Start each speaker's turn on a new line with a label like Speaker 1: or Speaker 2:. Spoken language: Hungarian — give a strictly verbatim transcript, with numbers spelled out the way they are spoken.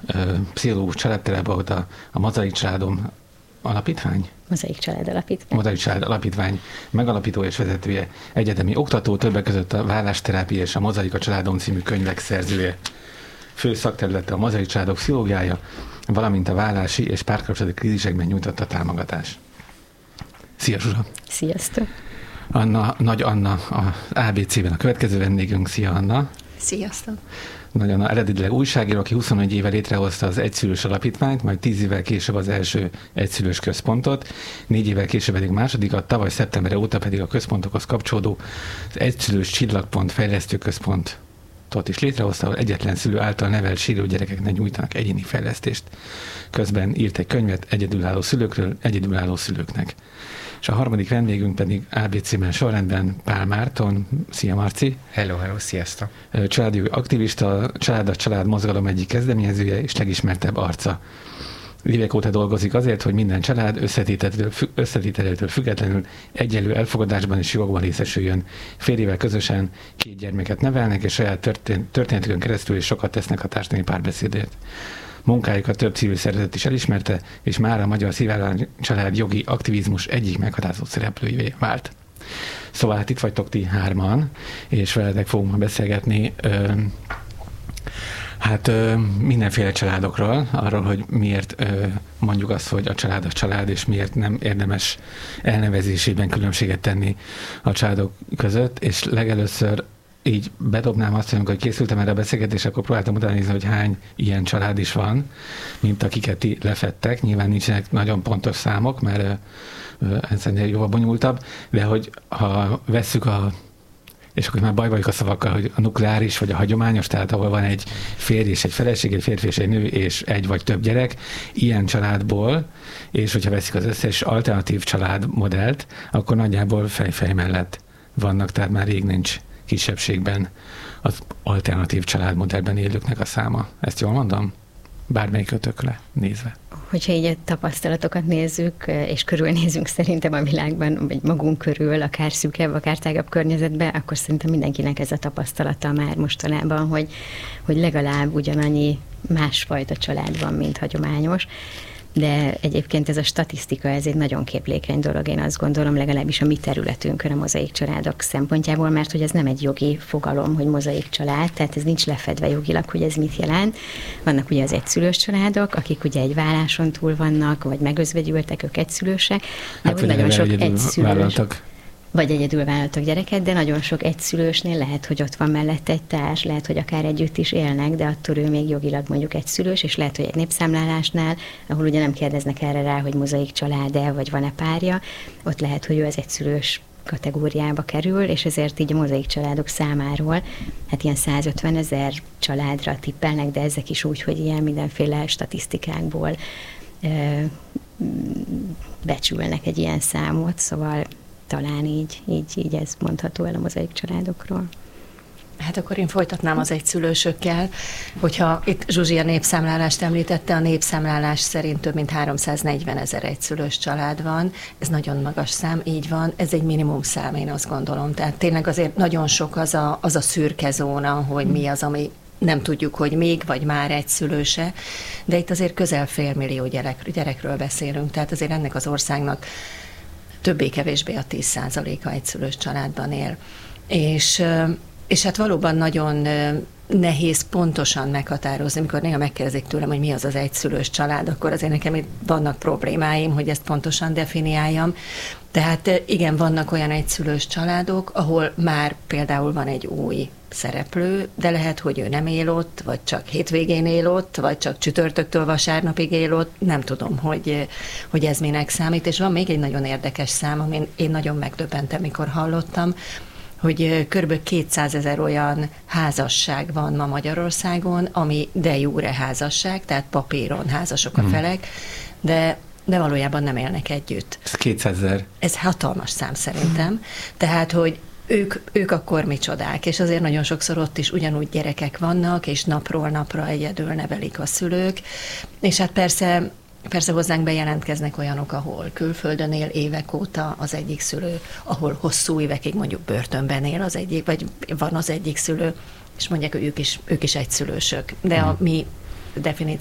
Speaker 1: pszichológus, családterapeuta, a Mozaik Családom Alapítvány?
Speaker 2: Mozaik Család Alapítvány.
Speaker 1: Mozaik Család Alapítvány megalapítója és vezetője, egyetemi oktató, többek között a Vállásterápia és a Mozaik a Családom című könyvek szerzője. Fő szakterülete a mozaik családok pszichológiája, valamint a vállási és párkapcsolati krízisekben nyújtotta támogatás. Szia, Zsuzsa!
Speaker 2: Sziasztok!
Speaker 1: Anna, Nagy Anna az á bé cében a következő vendégünk. Szia, Anna!
Speaker 3: Sziasztok!
Speaker 1: Nagy Anna eredetileg újságíró, aki huszonöt éve létrehozta az Egyszülős Alapítványt, majd tíz évvel később az első egyszülős központot, négy évvel később pedig másodikat, tavaly szeptember óta pedig a központokhoz kapcsolódó az Egyszülős Csillagpont Fejlesztő Központ ott is létrehozta, ahol egyetlen szülő által nevelt sérülő gyerekeknek nyújtanak egyéni fejlesztést. Közben írt egy könyvet egyedülálló szülőkről, egyedülálló szülőknek. És a harmadik vendégünk pedig á bé cében sorrendben Pál Márton. Szia, Marci!
Speaker 4: Hello, hello, sziasztok!
Speaker 1: Családjogi aktivista, Család a Család mozgalom egyik kezdeményezője és legismertebb arca. Évek óta dolgozik azért, hogy minden család összetételétől függetlenül egyenlő elfogadásban és jogban részesüljön. Férjével közösen két gyermeket nevelnek, és saját történ- történetükön keresztül is sokat tesznek a társadalmi párbeszédért. Munkájukat több civil szervezet is elismerte, és már a magyar szívállány család jogi aktivizmus egyik meghatározó szereplőivé vált. Szóval hát itt vagytok ti hárman, és veletek fogunk ma beszélgetni ö, hát ö, mindenféle családokról, arról, hogy miért ö, mondjuk azt, hogy a család a család, és miért nem érdemes elnevezésében különbséget tenni a családok között, és legelőször így bedobnám azt, hogy amikor készültem erre a beszélgetésre, akkor próbáltam utána nézni, hogy hány ilyen család is van, mint akiket ti lefedtek. Nyilván nincsenek nagyon pontos számok, mert ez ennél jóval bonyolultabb, de hogy ha vesszük a, és akkor már baj vagyok a szavakkal, hogy a nukleáris vagy a hagyományos, tehát ahol van egy férj és egy feleség, egy férfi és egy nő, és egy vagy több gyerek, ilyen családból, és hogyha veszik az összes alternatív családmodellt, akkor nagyjából fej-fej mellett vannak, tehát már rég nincs kisebbségben az alternatív családmodellben élőknek a száma. Ezt jól mondom? Bármelyik ötökre nézve.
Speaker 2: Hogyha így a tapasztalatokat nézzük, és körülnézünk szerintem a világban, vagy magunk körül, akár szűkebb, akár tágabb környezetben, akkor szerintem mindenkinek ez a tapasztalata már mostanában, hogy, hogy legalább ugyanannyi másfajta család van, mint hagyományos. De egyébként ez a statisztika, ez egy nagyon képlékeny dolog, én azt gondolom, legalábbis a mi területünkön a mozaik családok szempontjából, mert hogy ez nem egy jogi fogalom, hogy mozaik család, tehát ez nincs lefedve jogilag, hogy ez mit jelent. Vannak ugye az egyszülős családok, akik ugye egy válláson túl vannak, vagy megözvegyültek, ők egyszülősek, de
Speaker 1: hát,
Speaker 2: úgy nagyon sok egyszülős. Vagy egyedül vállaltak gyereket, de nagyon sok egyszülősnél lehet, hogy ott van mellett egy társ, lehet, hogy akár együtt is élnek, de attól ő még jogilag mondjuk egyszülős, és lehet, hogy egy népszámlálásnál, ahol ugye nem kérdeznek erre rá, hogy mozaik család-e, vagy van-e párja, ott lehet, hogy ő az egyszülős kategóriába kerül, és ezért így a mozaik családok számáról, hát ilyen százötven ezer családra tippelnek, de ezek is úgy, hogy ilyen mindenféle statisztikákból ö, becsülnek egy ilyen számot, szóval talán így, így, így ez mondható el a mozaik családokról.
Speaker 3: Hát akkor én folytatnám az egyszülősökkel, hogyha itt Zsuzsi a népszámlálást említette, a népszámlálás szerint több mint háromszáznegyven ezer egyszülős család van, ez nagyon magas szám, így van, ez egy minimum szám, én azt gondolom. Tehát tényleg azért nagyon sok az a, az a szürke zóna, hogy mi az, ami nem tudjuk, hogy még, vagy már egyszülőse, de itt azért közel félmillió gyerek, gyerekről beszélünk, tehát azért ennek az országnak többé-kevésbé a tíz százaléka egyszülős családban él. És, és hát valóban nagyon nehéz pontosan meghatározni, amikor néha megkérdezik tőlem, hogy mi az az egyszülős család, akkor azért nekem itt vannak problémáim, hogy ezt pontosan definiáljam. Tehát igen, vannak olyan egyszülős családok, ahol már például van egy új szereplő, de lehet, hogy ő nem él ott, vagy csak hétvégén él ott, vagy csak csütörtöktől vasárnapig él ott, nem tudom, hogy, hogy ez minek számít. És van még egy nagyon érdekes szám, amin én nagyon megdöbbentem, mikor hallottam, hogy kb. kétszázezer olyan házasság van ma Magyarországon, ami de jure házasság, tehát papíron házasok a felek, de de valójában nem élnek együtt.
Speaker 1: Ez kétszázezer.
Speaker 3: Ez hatalmas szám szerintem. Tehát, hogy ők, ők akkor micsodák, és azért nagyon sokszor ott is ugyanúgy gyerekek vannak, és napról napra egyedül nevelik a szülők, és hát persze Persze hozzánk bejelentkeznek olyanok, ahol külföldön él évek óta az egyik szülő, ahol hosszú évekig mondjuk börtönben él az egyik, vagy van az egyik szülő, és mondják, hogy ők is, ők is egyszülősök. De a mi definíció